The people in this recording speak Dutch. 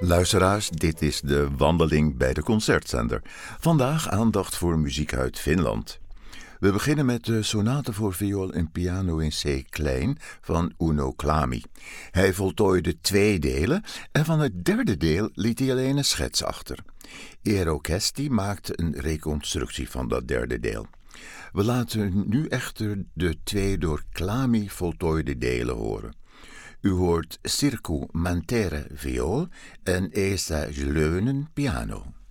Luisteraars, dit is de wandeling bij de concertzender. Vandaag aandacht voor muziek uit Finland. We beginnen met de sonate voor viool en piano in C klein van Uno Klami. Hij voltooide 2 delen en van het 3e deel liet hij alleen een schets achter. Eero Kesti maakte een reconstructie van dat 3e deel. We laten nu echter de 2 door Klami voltooide delen horen. U hoort Sirkku Mantere viool en Esa Jlönen piano.